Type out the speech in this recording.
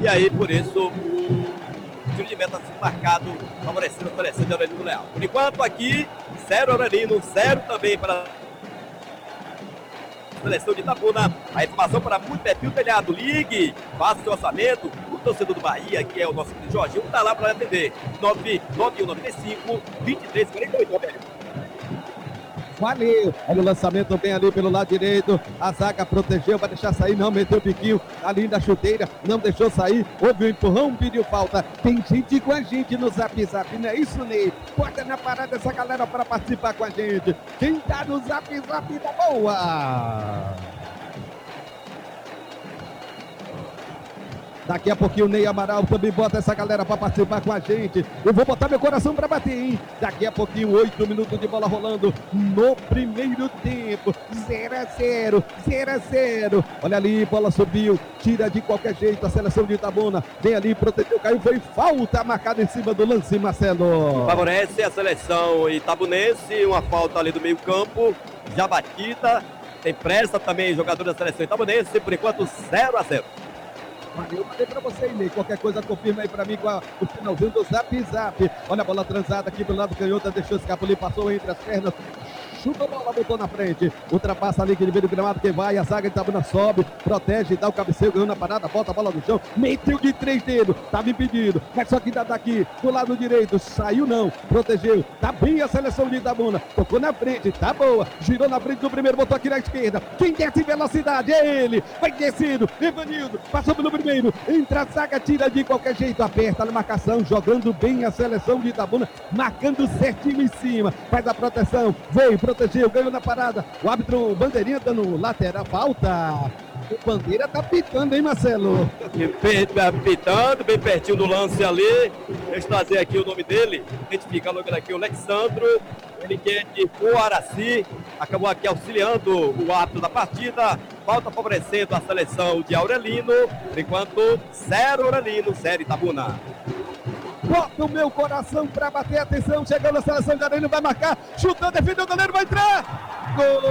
E aí, por isso, o tiro de meta está sendo marcado, favorecendo a seleção de Aurelino Leal. Por enquanto, aqui, 0 Aurelino, 0 também para a seleção de Itabuna. A informação para muito perfil telhado. Ligue, faça seu orçamento. O torcedor do Bahia, que é o nosso querido Jorginho, está lá para atender. 99195 2348. Valeu, olha o lançamento bem ali pelo lado direito, a zaga protegeu, vai deixar sair, não, meteu o biquinho ali da chuteira, não deixou sair, houve um empurrão, pediu falta, tem gente com a gente no Zap Zap, não é isso, Ney? Bota na parada essa galera para participar com a gente, quem tá no Zap Zap da boa! Daqui a pouquinho o Ney Amaral também bota essa galera para participar com a gente. Eu vou botar meu coração para bater, hein? Daqui a pouquinho, 8 minutos de bola rolando no primeiro tempo. 0-0, 0-0. Olha ali, bola subiu, tira de qualquer jeito a seleção de Itabuna. Vem ali, protegeu, caiu, foi falta marcada em cima do lance, Marcelo. Favorece a seleção itabunense, uma falta ali do meio campo, já batida. Tem pressa também, jogador da seleção itabunense, por enquanto 0-0. Valeu, mandei pra você, Ney. Qualquer coisa confirma aí pra mim com o finalzinho do Zap Zap. Olha a bola transada aqui pelo lado canhoto, deixou escapar ali, passou entre as pernas. Chuta a bola, botou na frente. Ultrapassa ali, que ele veio do gramado, que vai. A zaga de Itabuna sobe, protege, dá o cabeceio, ganhou na parada, bota a bola no chão. Meteu de 3 dedos, tava impedido. Mas só que ainda daqui, do lado direito, saiu não, protegeu. Tá bem a seleção de Itabuna. Tocou na frente, tá boa. Girou na frente do primeiro, botou aqui na esquerda. Quem desce em velocidade é ele. Vai descendo, Evanildo, passou pelo primeiro. Entra a zaga, tira de qualquer jeito, aperta na marcação, jogando bem a seleção de Itabuna, marcando certinho em cima. Faz a proteção, veio, protegeu, ganhou na parada. O árbitro Bandeirinha dando lateral, falta. O Bandeira tá pitando, hein, Marcelo? Pitando, bem pertinho do lance ali. Deixa eu trazer aqui o nome dele. Identificar logo aqui o Alexandro. Ele que é de Coaraci. Acabou aqui auxiliando o árbitro da partida. Falta favorecendo a seleção de Aurelino. Por enquanto, 0 Aurelino, 0 Itabuna. Bota o meu coração pra bater, atenção, chegando a seleção de Aurelino, vai marcar, chutando, defendeu o goleiro, vai entrar! Gol!